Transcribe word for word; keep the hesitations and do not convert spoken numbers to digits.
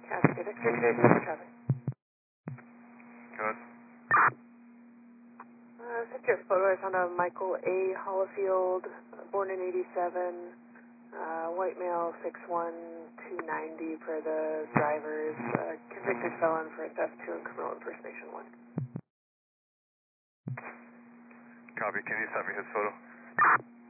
Cascade X-ray station for traffic. Go ahead. Uh, sent you a photo. I found a Michael A. Hollifield, uh, born in eighty-seven, uh, white male, six one, two ninety per the drivers, uh, convicted felon for theft two and criminal impersonation one. Copy. Can you send me his photo?